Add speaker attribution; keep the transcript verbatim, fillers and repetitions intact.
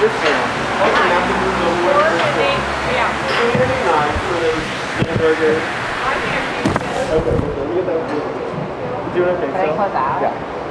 Speaker 1: This now. Also, now to move over. Yeah. twenty-nine for those dinner burgers. Okay, let me get that. You doing okay?
Speaker 2: Can I close out?
Speaker 1: Yeah.